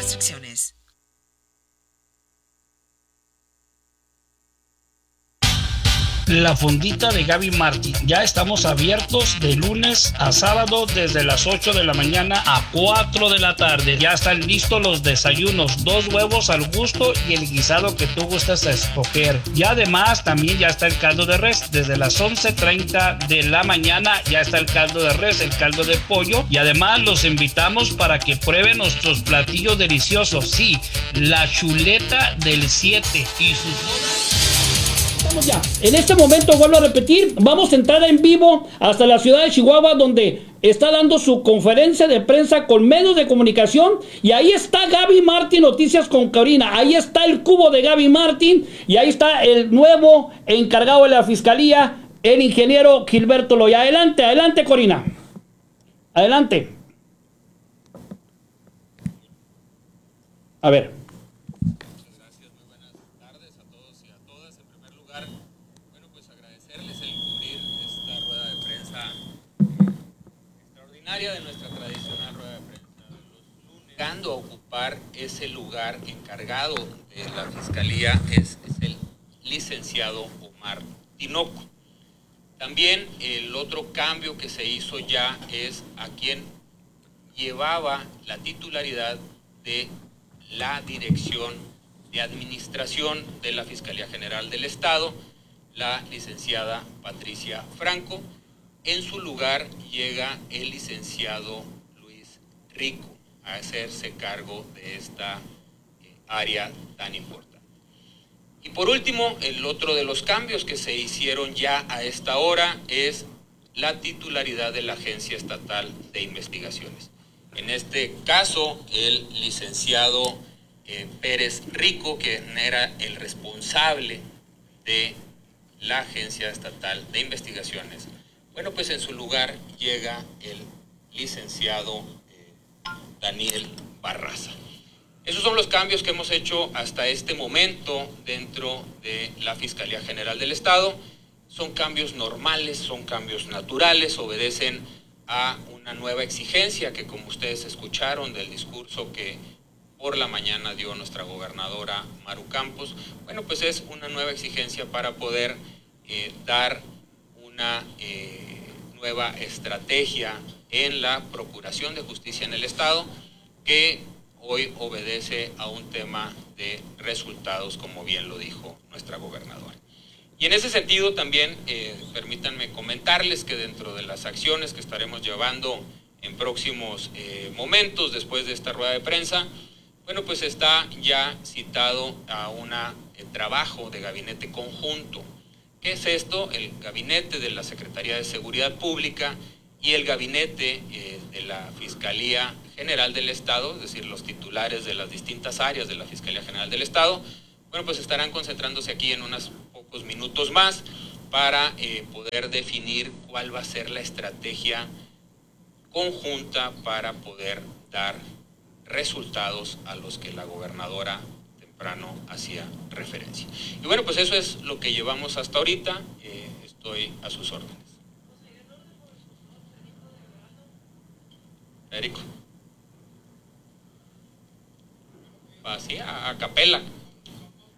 restricciones. La fondita de Gaby Martin. Ya estamos abiertos de lunes a sábado desde las 8 de la mañana a 4 de la tarde. Ya están listos los desayunos, 2 huevos al gusto y el guisado que tú gustas escoger. Y además también ya está el caldo de res. Desde las 11:30 de la mañana ya está el caldo de res, el caldo de pollo. Y además los invitamos para que prueben nuestros platillos deliciosos. Sí, la chuleta del 7 y sus... Estamos ya. En este momento, vuelvo a repetir, vamos a entrar en vivo hasta la ciudad de Chihuahua, donde está dando su conferencia de prensa con medios de comunicación. Y ahí está Gaby Martin, Noticias con Corina. Ahí está el cubo de Gaby Martin. Y ahí está el nuevo encargado de la fiscalía, el ingeniero Gilberto Loya. Adelante, adelante, Corina. Adelante. A ver. De nuestra tradicional rueda de prensa de los lunes, llegando a ocupar ese lugar encargado de la fiscalía es el licenciado Omar Tinoco. También el otro cambio que se hizo ya es a quien llevaba la titularidad de la Dirección de Administración de la Fiscalía General del Estado, la licenciada Patricia Franco. En su lugar llega el licenciado Luis Rico a hacerse cargo de esta área tan importante. Y por último, el otro de los cambios que se hicieron ya a esta hora es la titularidad de la Agencia Estatal de Investigaciones. En este caso, el licenciado Pérez Rico, que era el responsable de la Agencia Estatal de Investigaciones, bueno, pues en su lugar llega el licenciado Daniel Barraza. Esos son los cambios que hemos hecho hasta este momento dentro de la Fiscalía General del Estado. Son cambios normales, son cambios naturales, obedecen a una nueva exigencia que, como ustedes escucharon del discurso que por la mañana dio nuestra gobernadora Maru Campos, bueno, pues es una nueva exigencia para poder dar una nueva estrategia en la procuración de justicia en el Estado, que hoy obedece a un tema de resultados, como bien lo dijo nuestra gobernadora. Y en ese sentido también permítanme comentarles que dentro de las acciones que estaremos llevando en próximos momentos después de esta rueda de prensa, bueno, pues está ya citado a un trabajo de gabinete conjunto. ¿Qué es esto? El gabinete de la Secretaría de Seguridad Pública y el gabinete de la Fiscalía General del Estado, es decir, los titulares de las distintas áreas de la Fiscalía General del Estado, bueno, pues estarán concentrándose aquí en unos pocos minutos más para poder definir cuál va a ser la estrategia conjunta para poder dar resultados a los que la gobernadora temprano hacía referencia. Y bueno, pues eso es lo que llevamos hasta ahorita. Estoy a sus órdenes. Federico. Así, a capela.